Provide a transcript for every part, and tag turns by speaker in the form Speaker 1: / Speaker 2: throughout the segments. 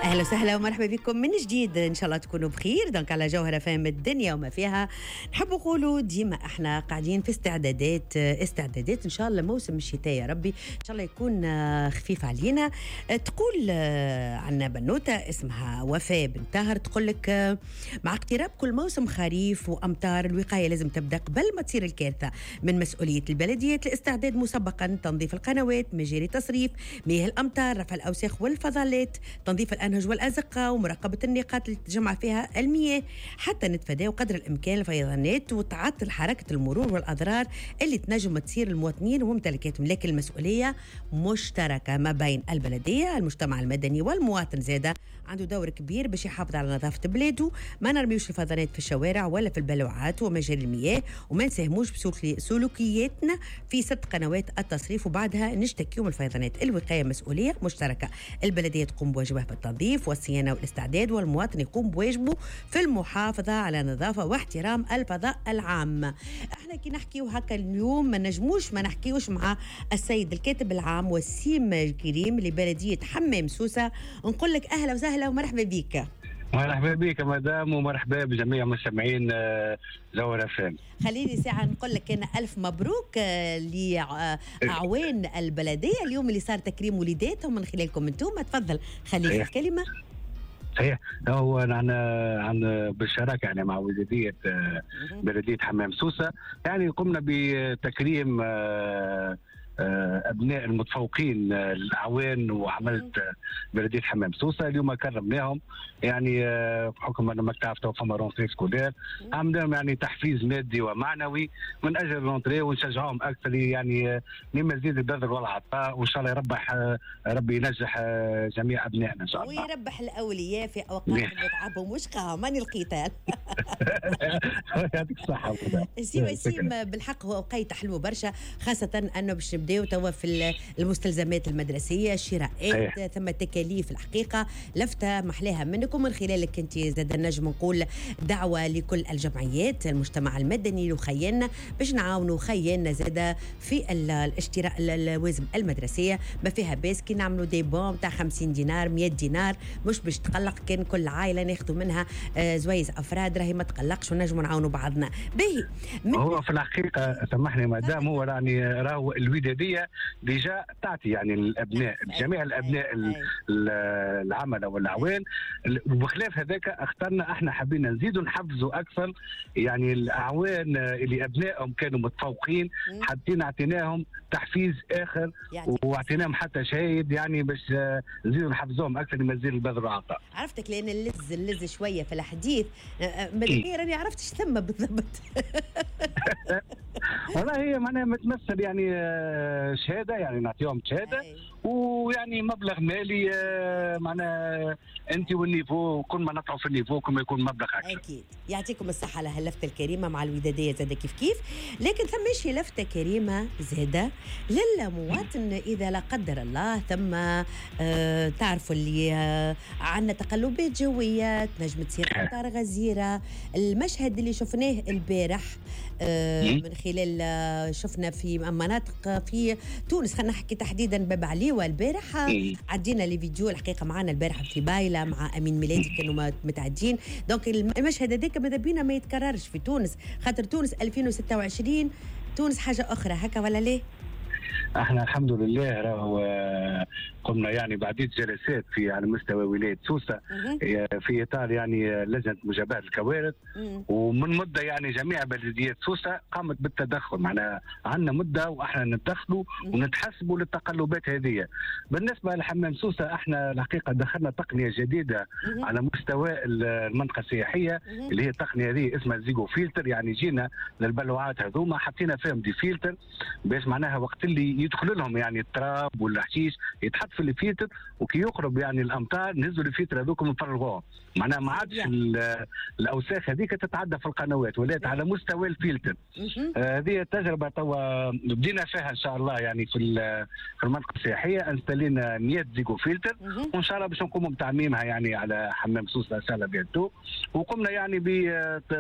Speaker 1: اهلا وسهلا ومرحبا بكم من جديد، ان شاء الله تكونوا بخير. دونك على جوهرة فهم الدنيا وما فيها. نحب نقولوا ديما احنا قاعدين في استعدادات ان شاء الله موسم الشتاء، يا ربي ان شاء الله يكون خفيف علينا. تقول عنا بنوته اسمها وفاء بن طاهر، تقول لك مع اقتراب كل موسم خريف وامطار الوقايه لازم تبدا قبل ما تصير الكارثه. من مسؤوليه البلديات الاستعداد مسبقا، تنظيف القنوات، مجاري تصريف مياه الامطار، رفع الاوساخ والفضلات، تنظيف الانهج والازقه، ومراقبه النقاط اللي تجمع فيها المياه، حتى نتفاداو قدر الامكان الفيضانات وتعطل حركه المرور والاضرار اللي تنجم تصير المواطنين وممتلكاتهم. لكن المسؤوليه مشتركه ما بين البلديه، المجتمع المدني والمواطن. زاده عنده دور كبير باش يحافظ على نظافه بلاده، ما نرميوش الفضلات في الشوارع ولا في البلوعات ومجاري المياه، وما نساهموش بسلوكياتنا في سد قنوات التصريف وبعدها نشتكيو من الفيضانات. الوقايه مسؤوليه مشتركه، البلديه تقوم بواجبها في التنظيف والصيانه والاستعداد، والمواطن يقوم بواجبه في المحافظه على نظافه واحترام الفضاء العام. احنا كي نحكيو هكا اليوم ما نجموش ما نحكيوش مع السيد الكاتب العام وسيم الكريم لبلديه حمام سوسه. نقول لك اهلا وسهلا ومرحبا بك.
Speaker 2: مرحبا بك مدام، ومرحبا بجميع مستمعين جوهرة فام.
Speaker 1: خليني ساعة نقول لك أنا ألف مبروك لأعوان البلدية اليوم اللي صار تكريم وليداتهم من خلالكم أنتم. تفضل خليك الكلمة.
Speaker 2: صحيح، هو عن بالشراكة يعني مع وليدية بلدية حمام سوسة، يعني قمنا بتكريم أبناء المتفوقين الأعوان، وعملت بلدية حمام سوسة اليوم كرمناهم، يعني بحكم أن مكتب فما رونتري سكولير عملنا لهم يعني تحفيز مادي ومعنوي من أجل الرونتري، ونشجعهم أكثر يعني لمزيد البذل والعطاء، وإن شاء الله يربح ربي ينجح جميع أبنائنا إن شاء الله،
Speaker 1: ويربح الأولياء في أوقات متعبهم وشقاهم. ماني القتال.
Speaker 2: يعطيك الصحة.
Speaker 1: سيم بالحق هو وقيت حلو برشا، خاصة أنه باش نبداو توا في المستلزمات المدرسية، الشراءات، ثم تكاليف الحقيقة لفتة محلاها منكم من خلالك أنت. زاد نجم نقول دعوة لكل الجمعيات المجتمع المدني وخيالنا باش نعاونوا خيالنا زاد في الاشتراء اللوازم المدرسية. ما فيها باس كي نعملوا دي بوم تاع 50 دينار 100 دينار، مش باش تقلق، كان كل عائلة ناخذوا منها زويز أفراد، راهي ما تقلقش ونجموا نعاونوا بعضنا. باهي
Speaker 2: هو في الحقيقة سامحني مدام، هو يعني راهو الودادية ديجا تعطي يعني الأبناء جميع الأبناء العمل والأعوان، وبخلاف هذاك اخترنا احنا حبينا نزيدوا نحفزوا أكثر يعني الأعوان اللي أبنائهم كانوا متفوقين، حتى اعطيناهم تحفيز آخر واعطيناهم حتى شهايد يعني باش نزيدوا نحفزوهم أكثر لمزيد البذل والعطاء.
Speaker 1: عرفتك لأن اللز شوية في الحديث، مدنيا راني عرفت ايش ثم بالضبط.
Speaker 2: والله هي معناها متمثل يعني شهاده، يعني نعطيهم شهاده ويعني مبلغ مالي معناها انت والنيفو، كل ما نطلعوا في النيفو كل ما يكون مبلغ اكثر.
Speaker 1: اكيد يعطيكم الصحه على هاللفته الكريمه مع الوداديه زاده كيف. لكن ثم شي لفته كريمه زاده للمواطن اذا لا قدر الله ثم تعرفوا اللي عندنا تقلبات جويه، تنجم تصير امطار غزيره. المشهد اللي شفناه البارح من خلال شفنا في مناطق في تونس، خلينا نحكي تحديدا باب عليوه البارح، عدينا لي فيديو الحقيقه معنا البارح في بايله مع امين ميلادي كانوا متعدين. دونك المشهد هذاك ماذا بينا ما يتكررش في تونس، خاطر تونس 2026 تونس حاجه اخرى هكا ولا ليه؟
Speaker 2: احنا الحمد لله راهو قمنا يعني بعديد جلسات في على مستوى ولايه سوسه في اطار يعني لجنه مجابهه الكوارث، ومن مده يعني جميع بلديات سوسه قامت بالتدخل، معناها عندنا مده واحنا نتدخلوا ونتحسبوا للتقلبات هذه. بالنسبه لحمام سوسه احنا الحقيقه دخلنا تقنيه جديده على مستوى المنطقه السياحيه اللي هي التقنيه هذه اسمها زيجو فلتر، يعني جينا للبلوعات هذوما حطينا فيهم دي فلتر باش معناها وقت اللي يدخل لهم يعني التراب والحشيش يتحط في الفلتر، وكي يقرب يعني الامطار نهزوا الفلتر هذوك ونفرغوهم، معناها ما عادش الاوساخ هذيك تتعدى في القنوات، ولات على مستوى الفلتر. هذه التجربه توا بدينا فيها ان شاء الله يعني في المنطقه السياحيه، انستلينا 100 زيجو فلتر، وان شاء الله باش نقوموا بتعميمها يعني على حمام سوسه ان شاء الله بيانتو. وقمنا يعني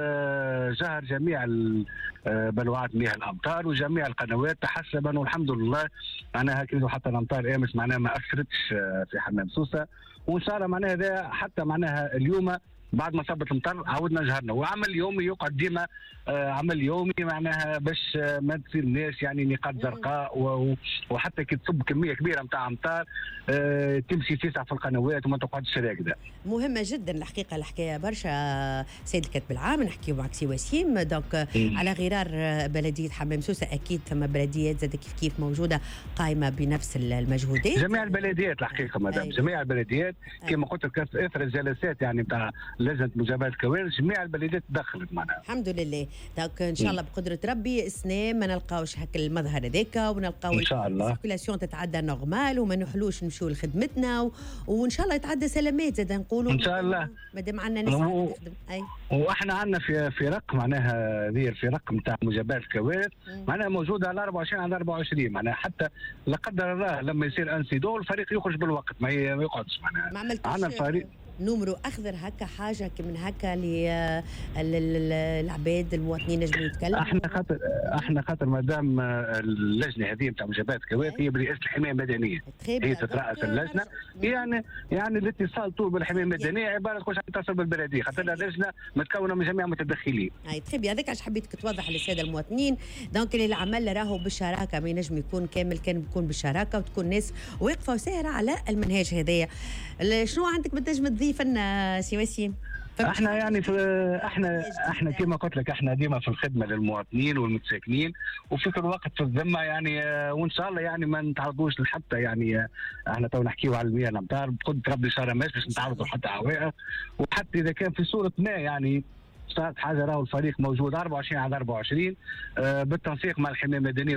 Speaker 2: بجهر جميع بلوعات مياه الامطار وجميع القنوات تحسبا، والحمد لله الله معناها كي حتى الامطار امس معناها ما اثرتش في حمام سوسه، وان شاء الله معناها هذا حتى معناها اليوم بعد ما صبت المطر عاودنا جهرنا، وعمل يومي يقعد ديما عمل يومي معناها باش ما تصيرناش يعني نقاط زرقاء، وحتى كي تصب كميه كبيره نتاع امطار تمشي تسع في القنوات وما تقعدش راكده.
Speaker 1: مهمه جدا الحقيقه الحكايه برشا سيد الكاتب العام، نحكيو معك سي وسيم. دونك على غرار بلديه حمام سوسه اكيد ثم بلديات زاد كيف موجوده قائمه بنفس المجهودات.
Speaker 2: جميع البلديات الحقيقه مدام، جميع البلديات كما قلت لك اثر الجلسات يعني نتاع لجنه مجابهه الكوارث جميع البلديات دخلت معناها.
Speaker 1: الحمد لله. دونك ان شاء الله بقدره ربي السنه ما نلقاوش هكا المظهر هذاك، ونلقاو
Speaker 2: ان شاء الله
Speaker 1: السيركيلاسيون تتعدى نورمال وما نحلوش نمشيو لخدمتنا وان شاء الله يتعدى سلامات زاد نقولوا
Speaker 2: ان شاء الله
Speaker 1: مادام عندنا ناس تخدم. اي
Speaker 2: واحنا عندنا في رق معناها في رق نتاع مجابهه الكوارث معناها موجوده على 24 على 24 معناها حتى لا قدر الله لما يصير انسيدون الفريق يخرج بالوقت ما يقعدش معناها.
Speaker 1: ما عملتش
Speaker 2: عندنا الفريق
Speaker 1: نمرو اخضر هكا حاجه من هكا للعباد المواطنين ينجموا يتكلموا؟
Speaker 2: احنا خاطر مادام اللجنه هذه نتاع مجابهه الكوارث هي برئاسه الحمايه المدنيه، هي تترأس اللجنه يعني الاتصال طول بالحمايه المدنيه عباره كلش تتصل بالبلديه خاطر لجنه متكونه من جميع المتدخلين.
Speaker 1: اي تخيب هذاك علاش حبيتك توضح للساده المواطنين. دونك اللي العمل راهو بالشراكه ما ينجم يكون كامل، كان بيكون بالشراكه وتكون ناس واقفه وساهره على المنهاج هذايا. شنو عندك بتنجم تضيف لنا سي وسيم؟
Speaker 2: احنا يعني احنا كما قلت لك احنا ديما في الخدمه للمواطنين والمتساكنين وفي كل وقت في الذمه يعني وان شاء الله يعني ما نتعرضوش لحتى يعني احنا تو نحكيو على المياه الامطار بقدر ربي ان شاء الله ماشي باش نتعرضوا حتى عوائق، وحتى اذا كان في صوره ما يعني صارت حاجه راهو الفريق موجود 24 على 24 بالتنسيق مع الحمايه المدنيه